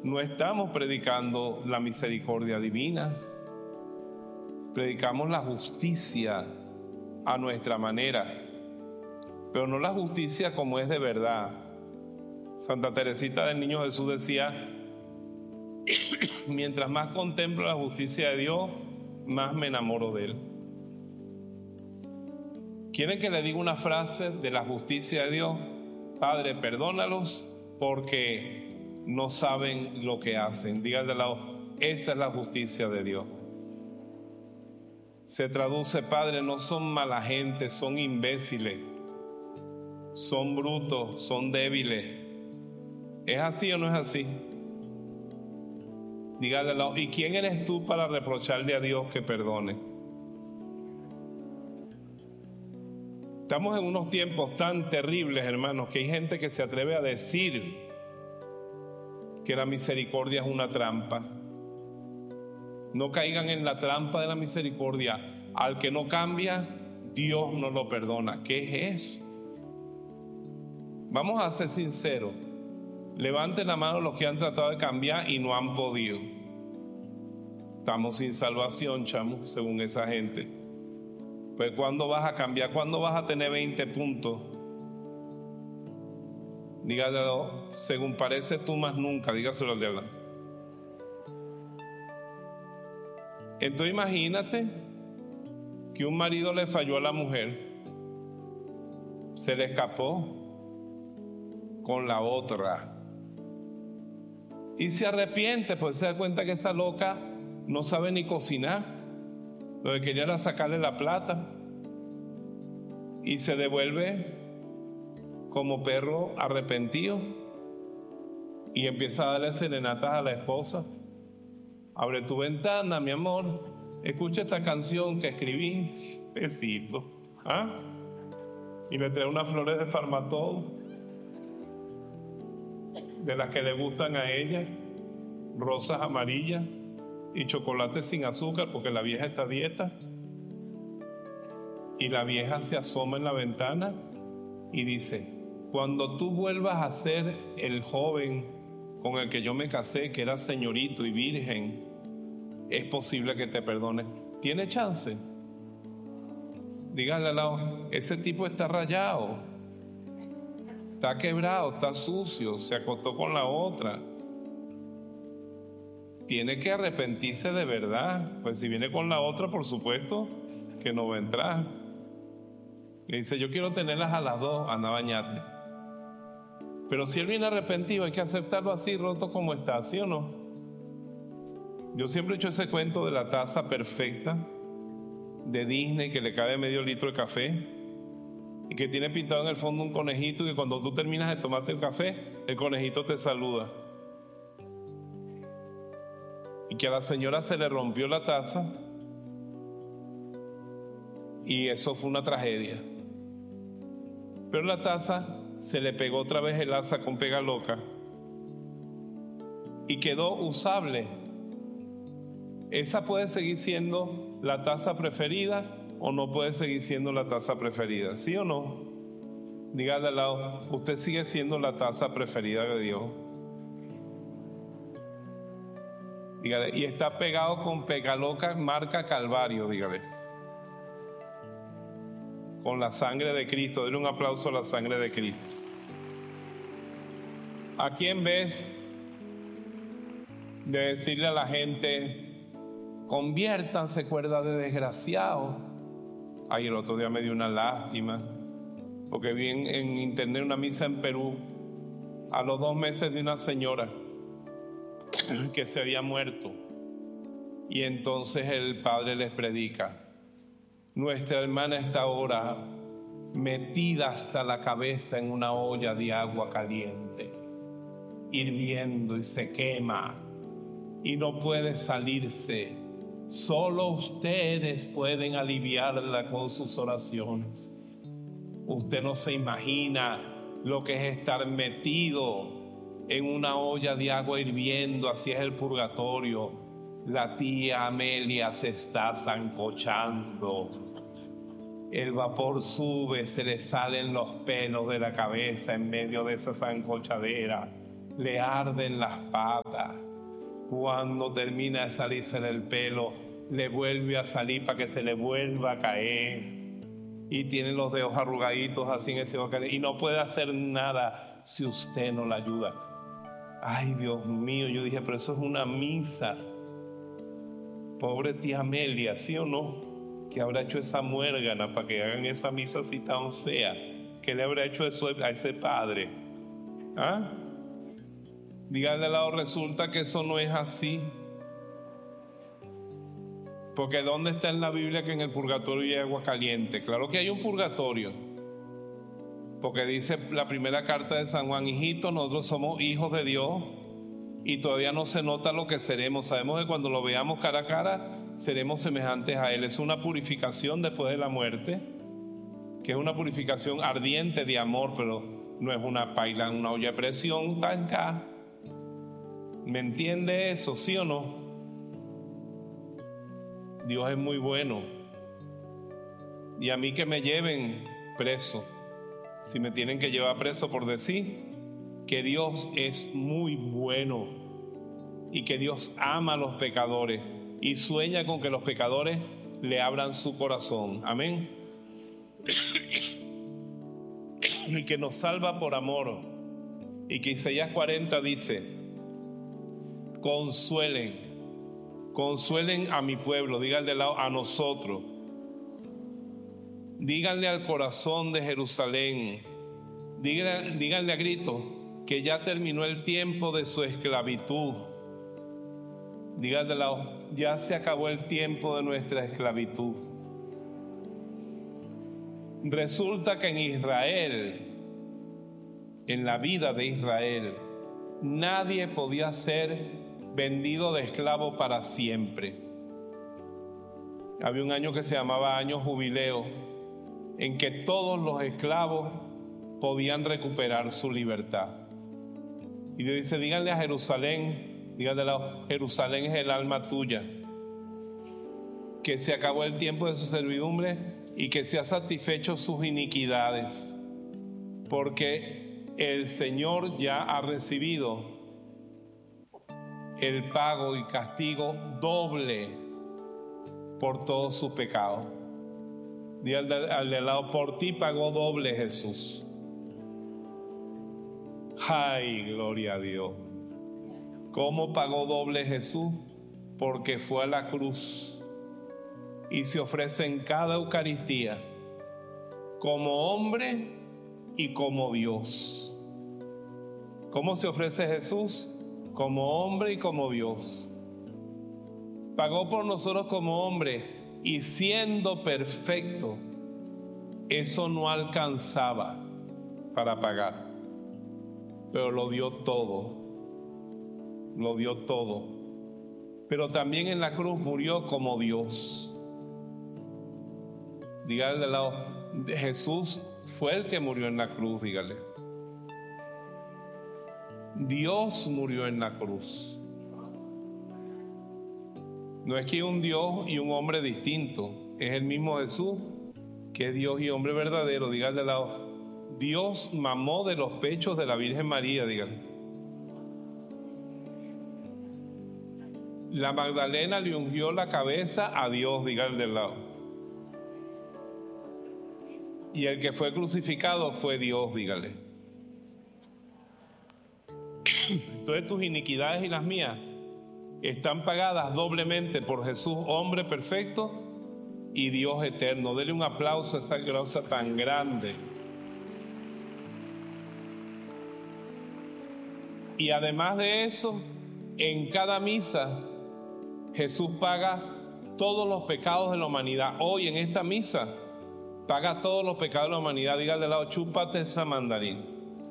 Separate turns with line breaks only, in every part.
no estamos predicando la misericordia divina. Predicamos la justicia a nuestra manera, pero no la justicia como es de verdad. Santa Teresita del Niño Jesús decía: mientras más contemplo la justicia de Dios, más me enamoro de Él. ¿Quieren que le diga una frase de la justicia de Dios? Padre, perdónalos porque no saben lo que hacen. Dígale al lado: esa es la justicia de Dios. Se traduce: Padre, no son mala gente, son imbéciles, son brutos, son débiles. ¿Es así o no es así? Dígale al lado: ¿y quién eres tú para reprocharle a Dios que perdone? Estamos en unos tiempos tan terribles, hermanos, que hay gente que se atreve a decir que la misericordia es una trampa. No caigan en la trampa de la misericordia. Al que no cambia, Dios no lo perdona. ¿Qué es eso? Vamos a ser sinceros. Levanten la mano los que han tratado de cambiar y no han podido. Estamos sin salvación, chamo, según esa gente. Pues ¿cuándo vas a cambiar? ¿Cuándo vas a tener 20 puntos? Dígalo: según parece tú más nunca. Dígaselo al de hablar. Entonces imagínate que un marido le falló a la mujer, se le escapó con la otra y se arrepiente, pues se da cuenta que esa loca no sabe ni cocinar. Lo que quería era sacarle la plata y se devuelve como perro arrepentido y empieza a darle serenatas a la esposa. Abre tu ventana, mi amor, escucha esta canción que escribí, besito, y le trae unas flores de Farmatodo, de las que le gustan a ella, rosas amarillas y chocolate sin azúcar, porque la vieja está a dieta. Y la vieja se asoma en la ventana y dice: cuando tú vuelvas a ser el joven con el que yo me casé, que era señorito y virgen, es posible que te perdone. ¿Tiene chance? Dígale al lado: ese tipo está rayado, está quebrado, está sucio, se acostó con la otra. Tiene que arrepentirse de verdad. Pues si viene con la otra, por supuesto que no va a entrar. Y dice: yo quiero tenerlas a las dos, anda, bañate. Pero si él viene arrepentido, hay que aceptarlo así, roto como está, ¿sí o no? Yo siempre he hecho ese cuento de la taza perfecta de Disney que le cabe medio litro de café y que tiene pintado en el fondo un conejito, y que cuando tú terminas de tomarte el café, el conejito te saluda. Y que a la señora se le rompió la taza y eso fue una tragedia. Pero la taza se le pegó otra vez el asa con pega loca y quedó usable. Esa puede seguir siendo la taza preferida o no puede seguir siendo la taza preferida, ¿sí o no? Dígale al lado: usted sigue siendo la taza preferida de Dios. Dígale: y está pegado con pegaloca marca Calvario, dígale, con la sangre de Cristo. Denle un aplauso a la sangre de Cristo. Aquí en vez de decirle a la gente: conviértanse, cuerda de desgraciados. Ay, el otro día me dio una lástima, porque vi en internet una misa en Perú a los 2 meses de una señora que se había muerto, y entonces el padre les predica: nuestra hermana está ahora metida hasta la cabeza en una olla de agua caliente, hirviendo, y se quema y no puede salirse. Solo ustedes pueden aliviarla con sus oraciones. Usted no se imagina lo que es estar metido en una olla de agua hirviendo. Así es el purgatorio. La tía Amelia se está sancochando. El vapor sube, se le salen los pelos de la cabeza en medio de esa sancochadera. le arden las patas. Cuando termina de salirse el pelo, le vuelve a salir para que se le vuelva a caer. Y tiene los dedos arrugaditos así en ese boca. Y no puede hacer nada si usted no la ayuda. Ay, Dios mío, yo dije, pero eso es una misa. Pobre tía Amelia, ¿sí o no? Que habrá hecho esa muérgana para que hagan esa misa así tan fea. ¿Qué le habrá hecho eso a ese padre? ¿Ah? Díganle al lado, resulta que eso no es así. Porque ¿dónde está en la Biblia que en el purgatorio hay agua caliente? Claro que hay un purgatorio. Porque dice la primera carta de San Juan, hijito, nosotros somos hijos de Dios y todavía no se nota lo que seremos. Sabemos que cuando lo veamos cara a cara, seremos semejantes a Él. Es una purificación después de la muerte, que es una purificación ardiente de amor, pero no es una paila, una olla de presión tan acá. ¿Me entiende eso, sí o no? Dios es muy bueno. Y a mí que me lleven preso, si me tienen que llevar preso por decir que Dios es muy bueno y que Dios ama a los pecadores y sueña con que los pecadores le abran su corazón. Amén. Y que nos salva por amor. Y que Isaías 40 dice: consuelen a mi pueblo. Díganle al lado, a nosotros. Díganle al corazón de Jerusalén, díganle a grito que ya terminó el tiempo de su esclavitud. Díganle al lado, ya se acabó el tiempo de nuestra esclavitud. Resulta que en Israel, en la vida de Israel, nadie podía ser vendido de esclavo para siempre. Había un año que se llamaba año jubileo, en que todos los esclavos podían recuperar su libertad. Y Dios dice, díganle a Jerusalén, díganle a Jerusalén es el alma tuya, que se acabó el tiempo de su servidumbre y que se ha satisfecho sus iniquidades, porque el Señor ya ha recibido el pago y castigo doble por todos sus pecados. Di al de lado, por ti pagó doble Jesús. Ay, gloria a Dios. ¿Cómo pagó doble Jesús? Porque fue a la cruz y se ofrece en cada Eucaristía como hombre y como Dios. ¿Cómo se ofrece Jesús? Como hombre y como Dios. Pagó por nosotros como hombre. Y siendo perfecto, eso no alcanzaba para pagar, pero lo dio todo, pero también en la cruz murió como Dios. Dígale de lado, Jesús fue el que murió en la cruz, dígale. Dios murió en la cruz. No es que hay un Dios y un hombre distinto, es el mismo Jesús, que es Dios y hombre verdadero. Dígale al lado, Dios mamó de los pechos de la Virgen María, dígale. La Magdalena le ungió la cabeza a Dios, dígale del lado. Y el que fue crucificado fue Dios, dígale. Entonces tus iniquidades y las mías están pagadas doblemente por Jesús, hombre perfecto y Dios eterno. Dele un aplauso a esa gracia tan grande. Y además de eso, en cada misa, Jesús paga todos los pecados de la humanidad. Hoy en esta misa, paga todos los pecados de la humanidad. Dígale al lado, chúpate esa mandarín.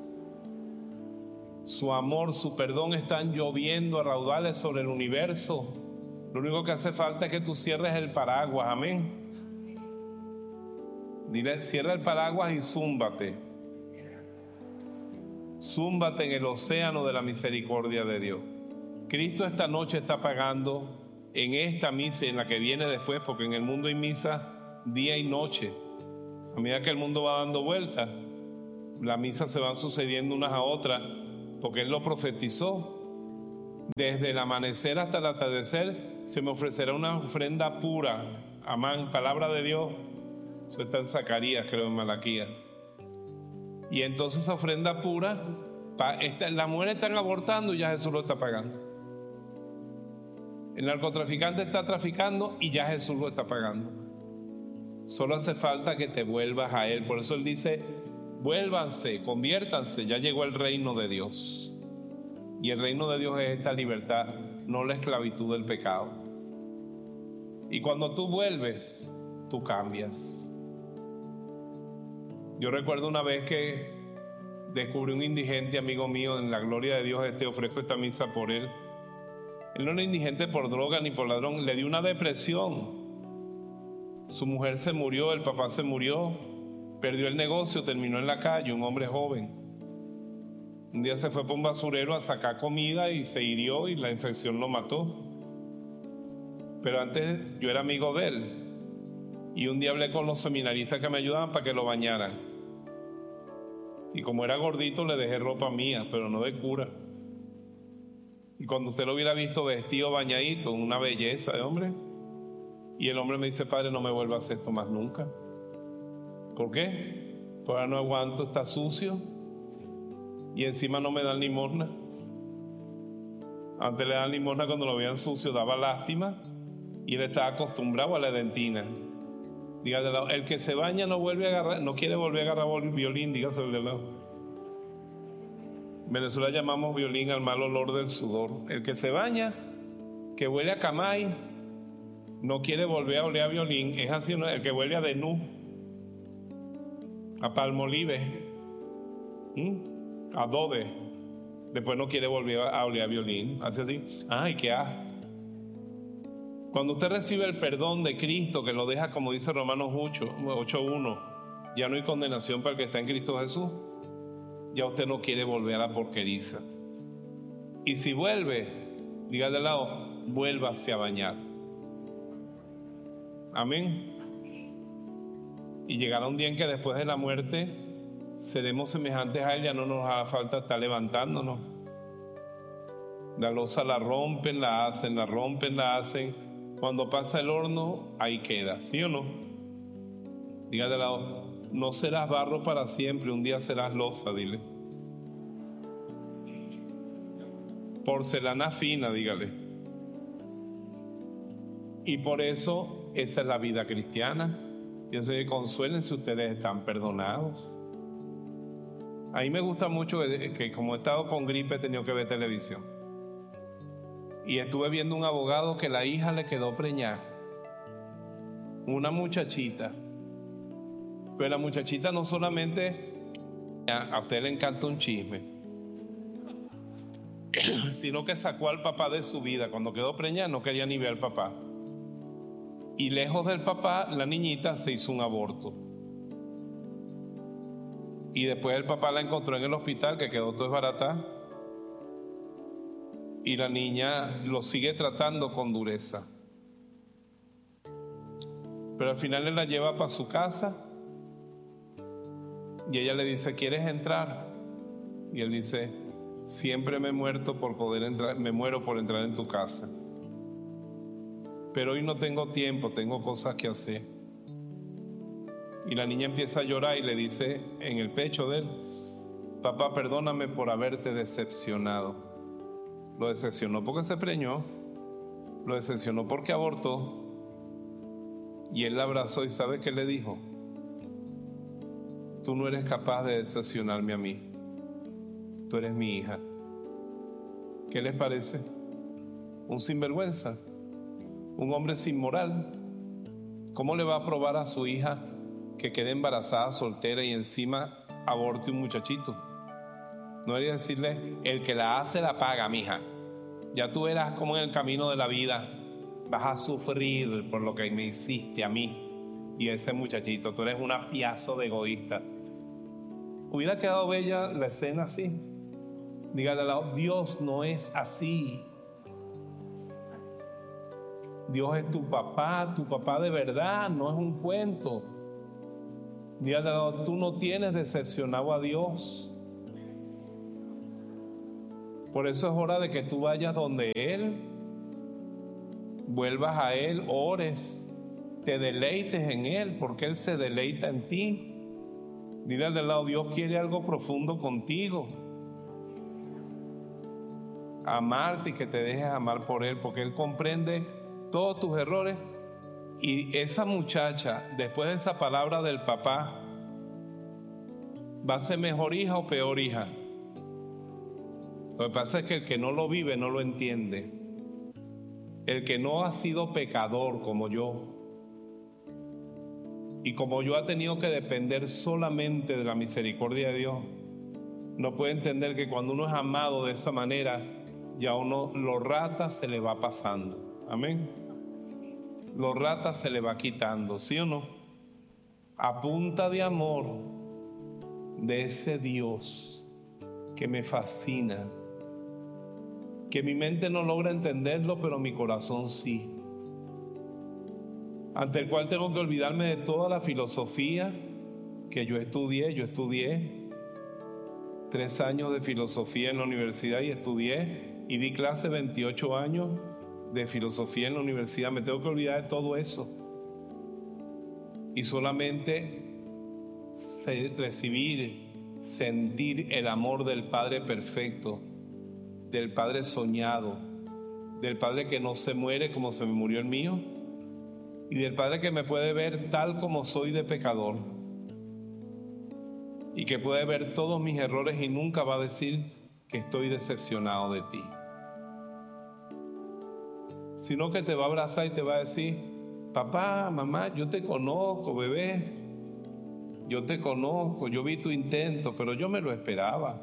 Su amor, su perdón están lloviendo a raudales sobre el universo. Lo único que hace falta es que tú cierres el paraguas, amén. Dile, cierra el paraguas y zúmbate. Zúmbate en el océano de la misericordia de Dios. Cristo esta noche está pagando en esta misa y en la que viene después, porque en el mundo hay misa día y noche. A medida que el mundo va dando vueltas, las misas se van sucediendo unas a otras. porque Él lo profetizó. Desde el amanecer hasta el atardecer se me ofrecerá una ofrenda pura. Amán, palabra de Dios. Eso está en Zacarías, creo, en Malaquías. Y entonces esa ofrenda pura, las mujeres están abortando y ya Jesús lo está pagando. El narcotraficante está traficando y ya Jesús lo está pagando. Solo hace falta que te vuelvas a Él. Por eso Él dice, vuélvanse, conviértanse, ya llegó el reino de Dios. Y el reino de Dios es esta libertad, no la esclavitud del pecado. Y cuando tú vuelves, tú cambias. Yo recuerdo una vez que descubrí un indigente amigo mío, en la gloria de Dios ofrezco esta misa por él. Él no era indigente por droga ni por ladrón, le dio una depresión. Su mujer se murió, el papá se murió, perdió el negocio, terminó en la calle, un hombre joven. Un día se fue por un basurero a sacar comida y se hirió y la infección lo mató. Pero antes yo era amigo de él. Y un día hablé con los seminaristas que me ayudaban para que lo bañaran. Y como era gordito le dejé ropa mía, pero no de cura. Y cuando usted lo hubiera visto vestido, bañadito, una belleza de hombre. Y el hombre me dice, padre, no me vuelva a hacer esto más nunca. ¿Por qué? Porque ahora no aguanto, está sucio. Y encima no me dan limosna. Antes le dan limosna cuando lo veían sucio, daba lástima. Y él estaba acostumbrado a la dentina. Dígase de lado, el que se baña no vuelve a agarrar, no quiere volver a agarrar violín, dígase de lado. En Venezuela llamamos violín al mal olor del sudor. El que se baña, que huele a camay, no quiere volver a oler a violín. Es así, ¿no? El que huele a denú, a palmolive, adobe, después no quiere volver a oler a violín. Hace así, ay, qué asco. Cuando usted recibe el perdón de Cristo, que lo deja, como dice Romanos 8:1, ya no hay condenación para el que está en Cristo Jesús, ya usted no quiere volver a la porqueriza. Y si vuelve, diga de lado, vuélvase a bañar. Amén. Y llegará un día en que después de la muerte seremos semejantes a Él, ya no nos haga falta estar levantándonos. La loza la rompen, la hacen, la rompen, la hacen. Cuando pasa el horno, ahí queda, ¿sí o no? Diga de lado, no serás barro para siempre, un día serás loza, dile. Porcelana fina, dígale. Y por eso, esa es la vida cristiana. Yo sé, consuelen si ustedes están perdonados. A mí me gusta mucho que como he estado con gripe he tenido que ver televisión. Y estuve viendo un abogado que la hija le quedó preñada. Una muchachita. Pero la muchachita no solamente, a usted le encanta un chisme, sino que sacó al papá de su vida. Cuando quedó preñada no quería ni ver al papá. Y lejos del papá, la niñita se hizo un aborto. Y después el papá la encontró en el hospital, que quedó todo desbaratado. Y la niña lo sigue tratando con dureza. Pero al final él la lleva para su casa. Y ella le dice, ¿quieres entrar? Y él dice, siempre me he muerto por poder entrar, me muero por entrar en tu casa. Pero hoy no tengo tiempo, tengo cosas que hacer. Y la niña empieza a llorar y le dice en el pecho de él, papá, perdóname por haberte decepcionado. Lo decepcionó porque se preñó, lo decepcionó porque abortó. Y él la abrazó y ¿sabe qué le dijo? Tú no eres capaz de decepcionarme a mí. Tú eres mi hija. ¿Qué les parece? Un sinvergüenza, un hombre sin moral. ¿Cómo le va a probar a su hija que quede embarazada, soltera y encima aborte un muchachito? No debería decirle, el que la hace la paga, mija. Ya tú verás cómo en el camino de la vida vas a sufrir por lo que me hiciste a mí y ese muchachito. Tú eres un piazo de egoísta. Hubiera quedado bella la escena así. Dígale al lado, Dios no es así. Dios es tu papá de verdad, no es un cuento. Dígale al lado, tú no tienes decepcionado a Dios. Por eso es hora de que tú vayas donde Él, vuelvas a Él, ores, te deleites en Él, porque Él se deleita en ti. Dile al de lado, Dios quiere algo profundo contigo. Amarte y que te dejes amar por Él, porque Él comprende todos tus errores. Y esa muchacha, después de esa palabra del papá, ¿va a ser mejor hija o peor hija? Lo que pasa es que el que no lo vive no lo entiende. El que no ha sido pecador como yo, y como yo ha tenido que depender solamente de la misericordia de Dios, no puede entender que cuando uno es amado de esa manera, ya uno, lo rata se le va pasando. Amén. Los ratas se le va quitando, ¿sí o no? A punta de amor de ese Dios que me fascina, que mi mente no logra entenderlo, pero mi corazón sí. Ante el cual tengo que olvidarme de toda la filosofía que yo estudié. Yo estudié 3 años de filosofía en la universidad y di clase 28 años de filosofía en la universidad. Me tengo que olvidar de todo eso y solamente recibir, sentir el amor del Padre perfecto, del Padre soñado, del Padre que no se muere como se me murió el mío, y del Padre que me puede ver tal como soy de pecador y que puede ver todos mis errores y nunca va a decir que estoy decepcionado de ti, sino que te va a abrazar y te va a decir: papá, mamá, yo te conozco, bebé, yo te conozco, yo vi tu intento, pero yo me lo esperaba.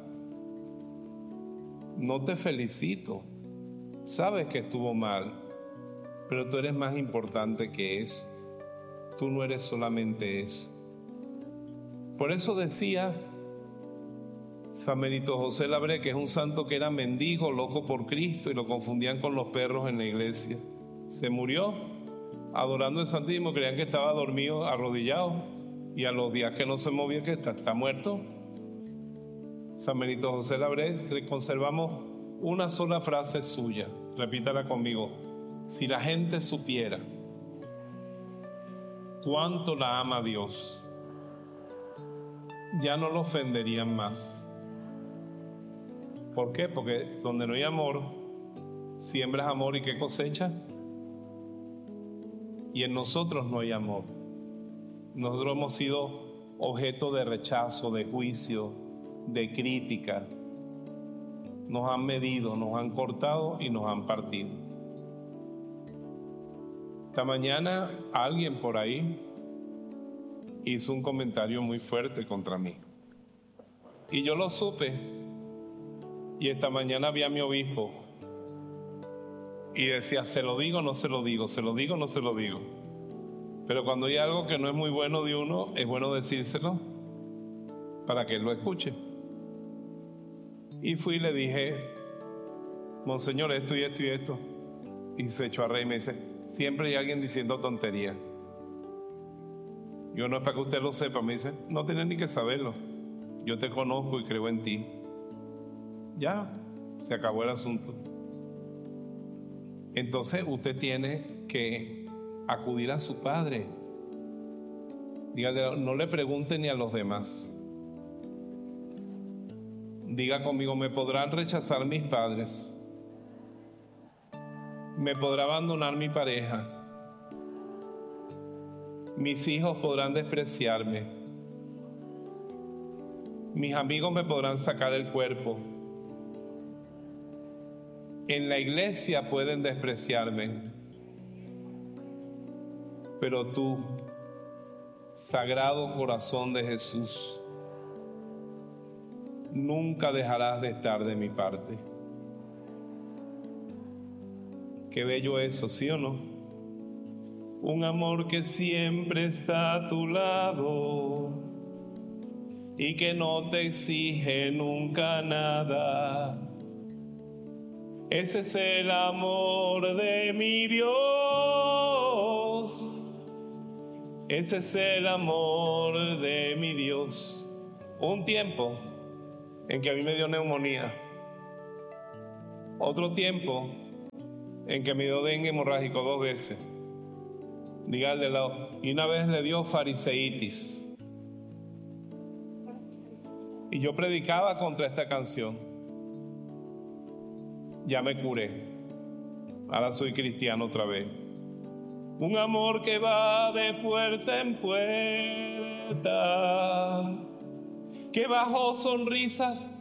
No te felicito, sabes que estuvo mal, pero tú eres más importante que eso. Tú no eres solamente eso. Por eso decía San Benito José Labré, que es un santo que era mendigo, loco por Cristo, y lo confundían con los perros en la iglesia. Se murió adorando el Santísimo, creían que estaba dormido, arrodillado, y a los días que no se movía, que está muerto. San Benito José Labré, conservamos una sola frase suya, repítala conmigo: si la gente supiera cuánto la ama Dios, ya no lo ofenderían más. ¿Por qué? Porque donde no hay amor, siembras amor y ¿qué cosecha? Y en nosotros no hay amor. Nosotros hemos sido objeto de rechazo, de juicio, de crítica. Nos han medido, nos han cortado y nos han partido. Esta mañana alguien por ahí hizo un comentario muy fuerte contra mí. Y yo lo supe. Y esta mañana vi a mi obispo y decía: ¿se lo digo o no se lo digo? ¿Se lo digo o no se lo digo? Pero cuando hay algo que no es muy bueno de uno, es bueno decírselo para que él lo escuche. Y fui y le dije: monseñor, esto y esto y esto. Y se echó a reír y me dice: siempre hay alguien diciendo tonterías. Yo: no es para que usted lo sepa. Me dice: no tiene ni que saberlo. Yo te conozco y creo en ti. Ya, se acabó el asunto. Entonces usted tiene que acudir a su Padre. Dígale, no le pregunte ni a los demás. Diga conmigo: me podrán rechazar mis padres, me podrá abandonar mi pareja, mis hijos podrán despreciarme, mis amigos me podrán sacar el cuerpo, en la iglesia pueden despreciarme, pero tú, Sagrado Corazón de Jesús, nunca dejarás de estar de mi parte. Qué bello eso, ¿sí o no? Un amor que siempre está a tu lado y que no te exige nunca nada. Ese es el amor de mi Dios. Ese es el amor de mi Dios. Un tiempo en que a mí me dio neumonía Otro tiempo en que me dio dengue hemorrágico 2 veces. Diga al de lado. Y una vez le dio fariseitis. Y yo predicaba contra esta canción. Ya me curé. Ahora soy cristiano otra vez. Un amor que va de puerta en puerta, que bajo sonrisas